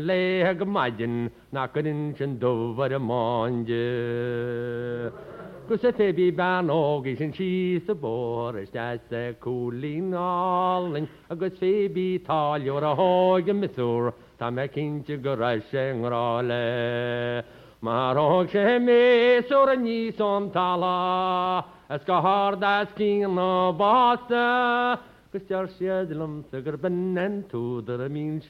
le gmaidin na gonin sin dóhar a máide. Gus a fébi ban ógi sin si sa bór is de sa cúlín álin agus fébi tálior a hága misúr tá me cinnte go raibh sé ngrále. Mar óg sé méúr a níos an tala as go hárdas cín na básta gus tear siadlam sa gur bennen túdar a mín